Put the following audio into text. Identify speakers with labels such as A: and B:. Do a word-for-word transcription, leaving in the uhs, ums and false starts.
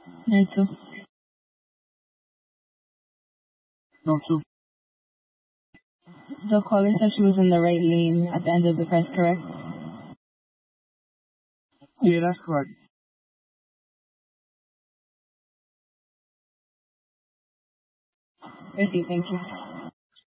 A: Nine two.
B: No two.
A: The caller said she was in the right lane at the end of the press, correct?
B: Yeah, that's correct.
A: Received, thank you.